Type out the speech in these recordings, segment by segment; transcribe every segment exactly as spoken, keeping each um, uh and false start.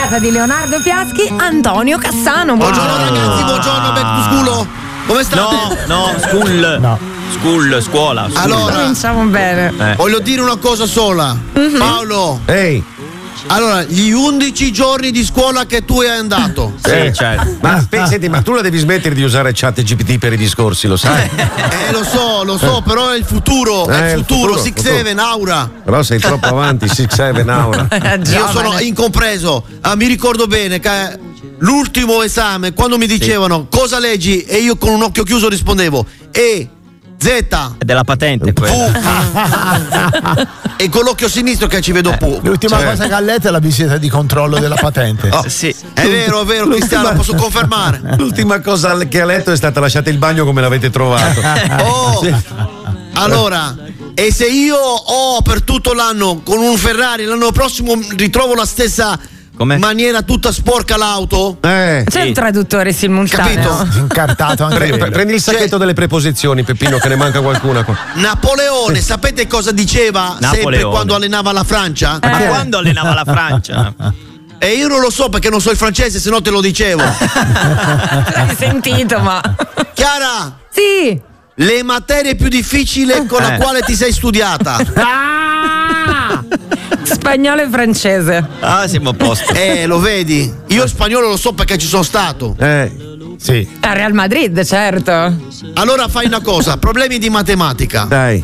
casa di Leonardo Fiaschi, Antonio Cassano. Buongiorno Buongiorno. ragazzi, buongiorno, back to school. Come state? No, no, school. No. School, scuola. School. Allora, Cominciamo bene. Eh. voglio dire una cosa sola. Mm-hmm. Paolo, Ehi, allora, gli undici giorni di scuola che tu hai andato. Sì, Eh. certo. ma aspetta, senti, ma tu la devi smettere di usare chat G P T per i discorsi, lo sai? Eh, lo so, lo so, però è il futuro, è Eh, il il futuro, futuro, Six futuro. Seven, Aura. Però sei troppo avanti, six seven Aura. Io sono incompreso. Ah, mi ricordo bene che l'ultimo esame, quando mi dicevano cosa leggi, e io con un occhio chiuso rispondevo E, Z, È della patente Pu. quella. E con l'occhio sinistro che ci vedo Pu. L'ultima Cioè. cosa che ha letto è la visita di controllo della patente. Oh, Sì. È vero, è vero, Cristiano, posso confermare. L'ultima cosa che ha letto è stata lasciate il bagno come l'avete trovato. Oh, allora, e se io ho per tutto l'anno con un Ferrari, l'anno prossimo ritrovo la stessa Come? maniera tutta sporca l'auto? Eh. C'è Sì. il traduttore simultaneo. Capito? Incartato anche Pre- pre- quello. prendi il sacchetto delle preposizioni, Peppino, che ne manca qualcuna qua. Napoleone, sapete cosa diceva sempre Napoleone. quando allenava la Francia? Ma Eh. quando allenava la Francia? E io non lo so perché non so il francese, se no te lo dicevo. L'hai sentito, ma. Chiara, Sì. le materie più difficili con la Eh. quale ti sei studiata? Ah! Spagnolo e francese. Ah, siamo a posto. Eh, lo vedi? Io il spagnolo lo so perché ci sono stato. Eh. Sì. A Real Madrid, certo. Allora fai una cosa, problemi di matematica. Dai.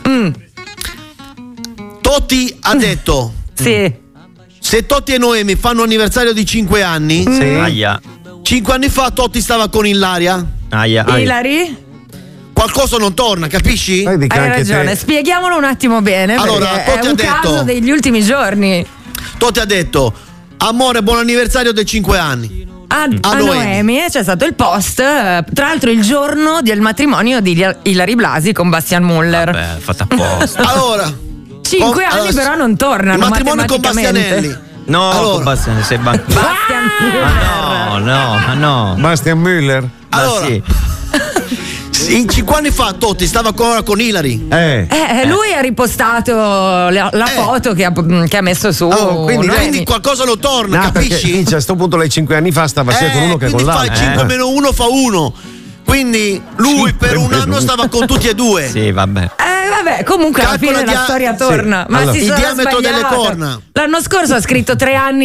Totti ha detto, Sì. se Totti e Noemi fanno anniversario di cinque anni, Sì. Aia. cinque anni fa Totti stava con Ilaria, Aia. Ilari? qualcosa non torna, capisci? Vedi che Hai anche ragione, te- spieghiamolo un attimo bene. Allora, perché Totti è ha un detto- caso degli ultimi giorni. Totti ha detto, amore, buon anniversario dei cinque anni. A, a A Noemi. Noemi c'è stato il post, eh, tra l'altro il giorno del matrimonio di Ila- Ilari Blasi con Bastian Muller. Beh, fatta apposta. Allora, Cinque con- anni allora, però non tornano il matrimonio con matematicamente. Bastianelli. No, Allora. con Bastian, sei ban- Bastian Ma no, no, ma no. Bastian Müller. Ma Allora. sì. In cinque anni fa Totti stava ancora con Ilari. Eh. Eh, lui ha ripostato la, la Eh. foto che ha, che ha messo su. Oh, quindi- Noemi. Quindi qualcosa lo torna, No, perché capisci? dice, a sto punto lei cinque anni fa stava sia Eh, con uno che con quindi l'altro. fai cinque meno uno fa uno. Quindi lui Cinque per un meno anno uno. stava con tutti e due. Sì, vabbè. Eh, vabbè, comunque alla Calcola fine dia- la storia torna. Sì. Ma Allora. si Il sarà diametro delle sbagliato. corna. L'anno scorso ha scritto tre anni